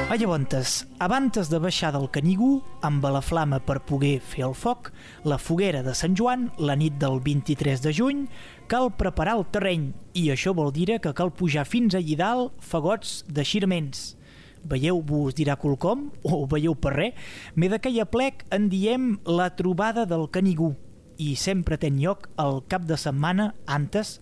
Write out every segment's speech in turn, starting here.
A llavors, abans de baixar del Canigú, amb la flama per poder fer el foc, la foguera de Sant Joan, la nit del 23 de juny, cal preparar el terreny, i això vol dir que cal pujar fins allí dalt fagots de xirments. Veieu, vos dirà quelcom, o veieu per res, me d'aquella plec en diem la trobada del Canigú, i sempre ten lloc el cap de setmana antes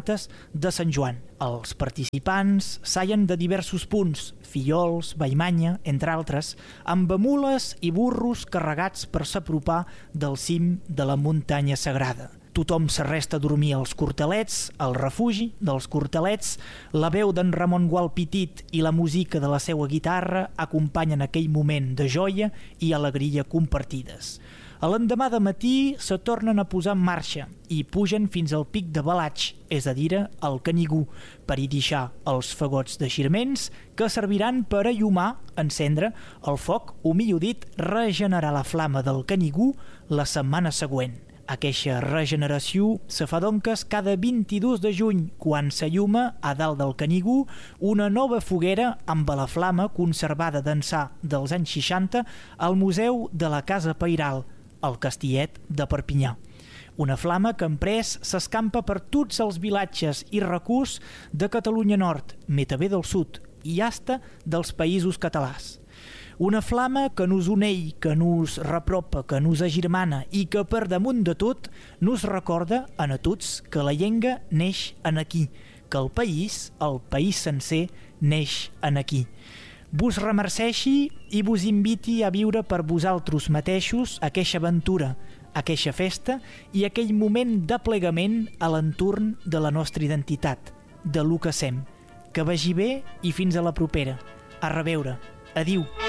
de Sant Joan. Els participants s'allen de diversos punts, Fillols, Vallmanya, entre altres, amb mules i burros carregats per s'apropar del cim de la muntanya sagrada. Tothom s'arresta a dormir als Cortalets, al refugi dels Cortalets, la veu d'en Ramon Gual Pitit i la música de la seua guitarra acompanyen aquell moment de joia i alegria compartides. A l'endemà de matí se tornen a posar en marxa i pugen fins al pic de Balatx, és a dir, al Canigú, per hi deixar els fagots de xirments que serviran per allumar, encendre el foc o, millor dit, regenerar la flama del Canigú la setmana següent. Aquesta regeneració se fa doncs cada 22 de juny, quan s'alluma a dalt del Canigú una nova foguera amb la flama conservada d'ençà dels anys 60 al Museu de la Casa Pairal, al Castillet de Perpinyà. Una flama que emprès s'escampa per tots els vilatges i recurs de Catalunya Nord, mais també del Sud i hasta dels països catalans. Una flama que nos uneix, que nos repropa, que nos agermana i que per damunt de tot nos recorda a tots que la llengua neix en aquí, que el país sencer neix en aquí. Vos remerceixi i vos inviti a viure per vosaltres mateixos aquesta aventura, aquesta festa i aquell moment d'aplegament a l'entorn de la nostra identitat, de lo que sem. Que vagi bé i fins a la propera. A reveure. Adiu.